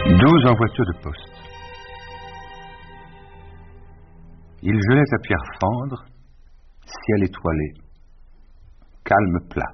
12 en voiture de poste. Il gelait à pierre fendre, ciel étoilé, calme plat.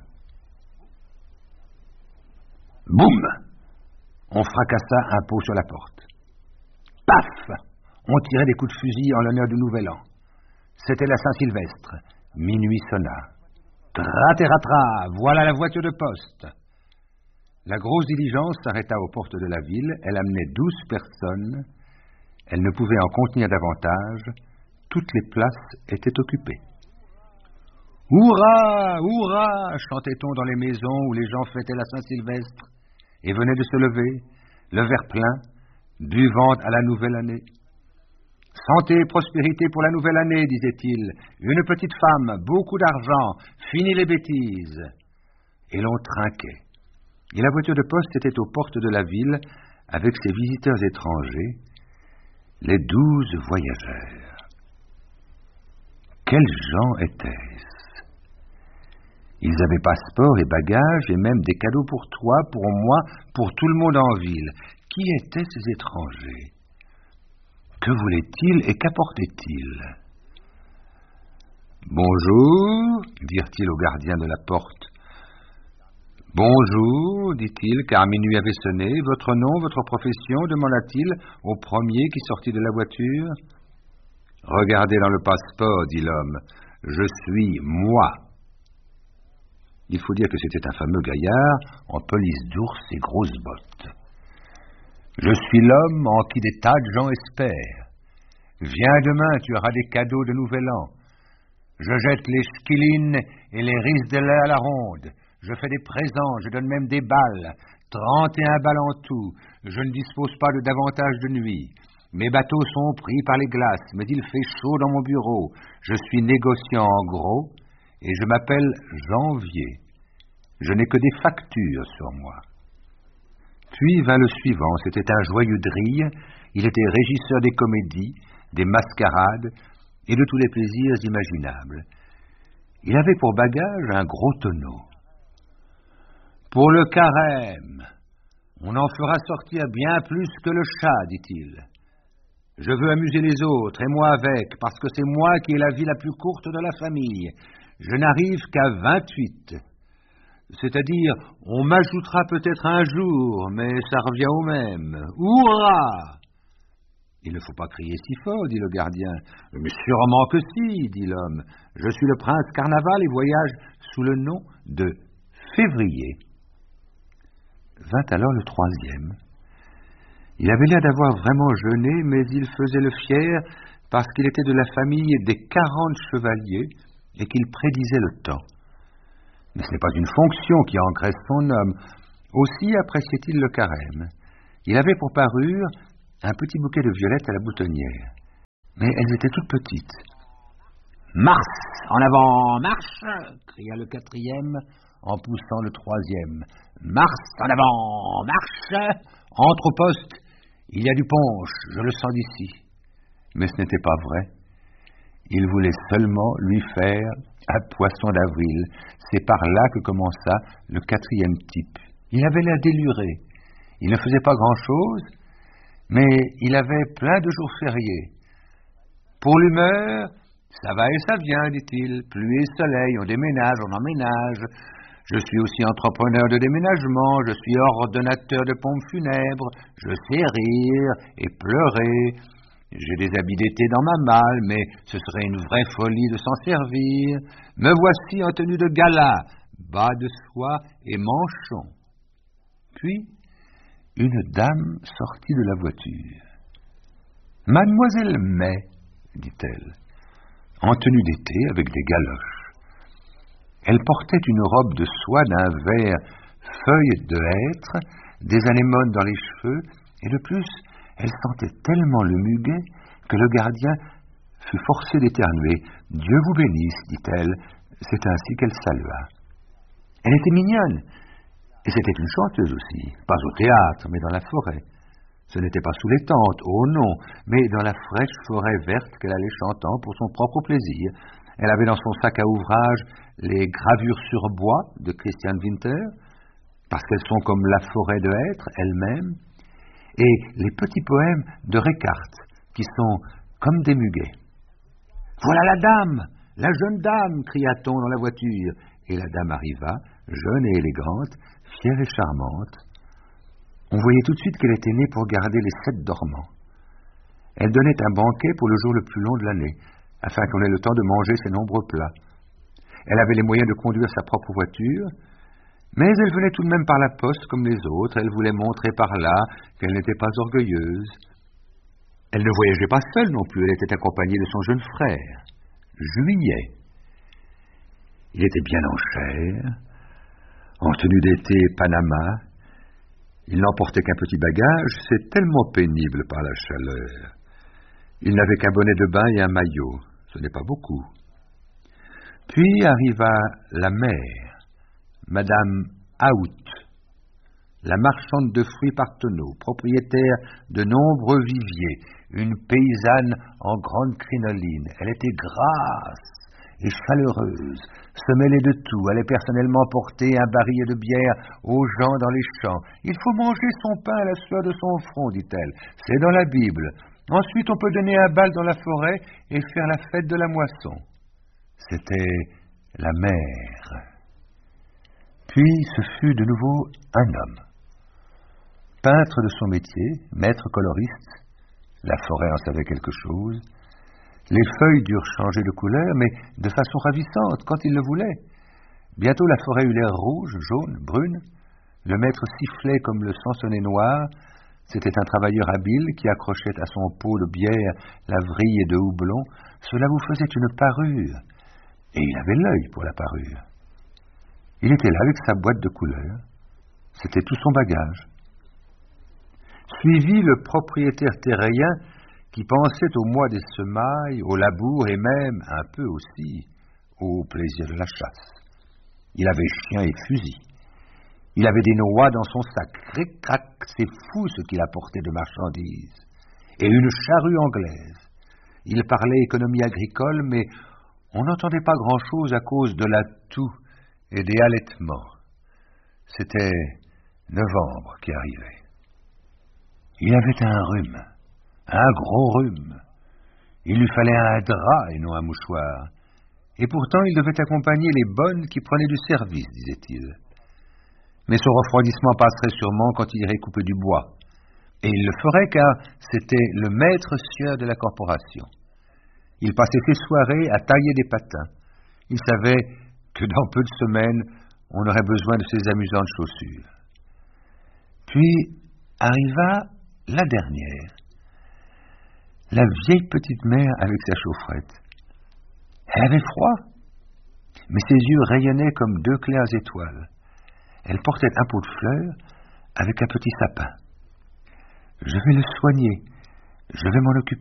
Boum! On fracassa un pot sur la porte. Paf! On tirait des coups de fusil en l'honneur du Nouvel An. C'était la Saint-Sylvestre. Minuit sonna. Tra-terra-tra, voilà la voiture de poste. La grosse diligence s'arrêta aux portes de la ville. Elle amenait 12 personnes. Elle ne pouvait en contenir davantage. Toutes les places étaient occupées. Hourra! Hourra! Chantait-on dans les maisons où les gens fêtaient la Saint-Sylvestre et venaient de se lever, le verre plein, buvant à la nouvelle année. Santé et prospérité pour la nouvelle année, disait-il. Une petite femme, beaucoup d'argent, fini les bêtises. Et l'on trinquait. Et la voiture de poste était aux portes de la ville avec ses visiteurs étrangers, les 12 voyageurs. Quels gens étaient-ce? Ils avaient passeport et bagages et même des cadeaux pour toi, pour moi, pour tout le monde en ville. Qui étaient ces étrangers? Que voulaient-ils et qu'apportaient-ils? Bonjour, dirent-ils au gardien de la porte. Bonjour, dit-il, car minuit avait sonné. Votre nom, votre profession, demanda-t-il au premier qui sortit de la voiture. Regardez dans le passeport, dit l'homme. Je suis moi. Il faut dire que c'était un fameux gaillard en pelisse d'ours et grosses bottes. Je suis l'homme en qui des tas de gens espèrent. Viens demain, tu auras des cadeaux de Nouvel An. Je jette les skilines et les risdelets à la ronde. Je fais des présents, je donne même des balles. 31 balles en tout. Je ne dispose pas de davantage de nuit. Mes bateaux sont pris par les glaces, mais il fait chaud dans mon bureau. Je suis négociant en gros et je m'appelle Janvier. Je n'ai que des factures sur moi. Puis vint le suivant, c'était un joyeux drille. Il était régisseur des comédies, des mascarades et de tous les plaisirs imaginables. Il avait pour bagage un gros tonneau. Pour le carême, on en fera sortir bien plus que le chat, dit-il. Je veux amuser les autres, et moi avec, parce que c'est moi qui ai la vie la plus courte de la famille. Je n'arrive qu'à 28. C'est-à-dire, on m'ajoutera peut-être un jour, mais ça revient au même. Hourra! Il ne faut pas crier si fort, dit le gardien. Mais sûrement que si, dit l'homme. Je suis le prince Carnaval et voyage sous le nom de Février. Vint alors le troisième. Il avait l'air d'avoir vraiment jeûné, mais il faisait le fier parce qu'il était de la famille des 40 chevaliers et qu'il prédisait le temps. Mais ce n'est pas une fonction qui engraisse son homme. Aussi appréciait-il le carême. Il avait pour parure un petit bouquet de violettes à la boutonnière. Mais elles étaient toutes petites. « Mars, en avant, marche !» cria le quatrième en poussant le troisième. « Mars, en avant, marche ! Entre au poste, il y a du punch, je le sens d'ici. » Mais ce n'était pas vrai. Il voulait seulement lui faire un poisson d'avril. C'est par là que commença le quatrième type. Il avait l'air déluré. Il ne faisait pas grand-chose, mais il avait plein de jours fériés. Pour l'humeur, ça va et ça vient, dit-il. Pluie et soleil, on déménage, on emménage. Je suis aussi entrepreneur de déménagement, je suis ordonnateur de pompes funèbres, je sais rire et pleurer. J'ai des habits d'été dans ma malle, mais ce serait une vraie folie de s'en servir. Me voici en tenue de gala, bas de soie et manchon. Puis, une dame sortit de la voiture. « Mademoiselle May, dit-elle, en tenue d'été avec des galoches. Elle portait une robe de soie d'un vert feuille de hêtre, des anémones dans les cheveux, et de plus, elle sentait tellement le muguet que le gardien fut forcé d'éternuer. « Dieu vous bénisse, dit-elle. » C'est ainsi qu'elle salua. Elle était mignonne, et c'était une chanteuse aussi, pas au théâtre, mais dans la forêt. Ce n'était pas sous les tentes, oh non, mais dans la fraîche forêt verte qu'elle allait chantant pour son propre plaisir. Elle avait dans son sac à ouvrage les gravures sur bois de Christian Winter, parce qu'elles sont comme la forêt de hêtre elle-même, et les petits poèmes de Récarte, qui sont comme des muguets. « Voilà la dame, la jeune dame !» cria-t-on dans la voiture, et la dame arriva, jeune et élégante, fière et charmante. On voyait tout de suite qu'elle était née pour garder les 7 dormants. Elle donnait un banquet pour le jour le plus long de l'année, afin qu'on ait le temps de manger ses nombreux plats. Elle avait les moyens de conduire sa propre voiture, mais elle venait tout de même par la poste comme les autres. Elle voulait montrer par là qu'elle n'était pas orgueilleuse. Elle ne voyageait pas seule non plus, elle était accompagnée de son jeune frère, Juillet. Il était bien en chair, en tenue d'été Panama. Il n'emportait qu'un petit bagage, c'est tellement pénible par la chaleur. Il n'avait qu'un bonnet de bain et un maillot, ce n'est pas beaucoup. Puis arriva la mère, Madame Out, la marchande de fruits Partenot, propriétaire de nombreux viviers, une paysanne en grande crinoline. Elle était grasse et chaleureuse, se mêlait de tout, allait personnellement porter un barillet de bière aux gens dans les champs. « Il faut manger son pain à la sueur de son front, dit-elle, c'est dans la Bible. Ensuite, on peut donner un bal dans la forêt et faire la fête de la moisson. » C'était la mère. Puis ce fut de nouveau un homme. Peintre de son métier, maître coloriste, la forêt en savait quelque chose. Les feuilles durent changer de couleur, mais de façon ravissante, quand il le voulait. Bientôt la forêt eut l'air rouge, jaune, brune. Le maître sifflait comme le sansonnet noir. C'était un travailleur habile qui accrochait à son pot de bière la vrille de houblon. Cela vous faisait une parure. Et il avait l'œil pour la parure. Il était là avec sa boîte de couleurs. C'était tout son bagage. Suivit le propriétaire terrien qui pensait au mois des semailles, au labour et même, un peu aussi, au plaisir de la chasse. Il avait chien et fusil. Il avait des noix dans son sac. Cric-crac, c'est fou ce qu'il apportait de marchandises. Et une charrue anglaise. Il parlait économie agricole, mais on n'entendait pas grand-chose à cause de la toux et des halètements. C'était novembre qui arrivait. Il avait un rhume, un gros rhume. Il lui fallait un drap et non un mouchoir. Et pourtant, il devait accompagner les bonnes qui prenaient du service, disait-il. Mais son refroidissement passerait sûrement quand il irait couper du bois. Et il le ferait car c'était le maître sieur de la corporation. Il passait ses soirées à tailler des patins. Il savait que dans peu de semaines, on aurait besoin de ses amusantes chaussures. Puis arriva la dernière, la vieille petite mère avec sa chaufferette. Elle avait froid, mais ses yeux rayonnaient comme 2 claires étoiles. Elle portait un pot de fleurs avec un petit sapin. « Je vais le soigner, je vais m'en occuper. »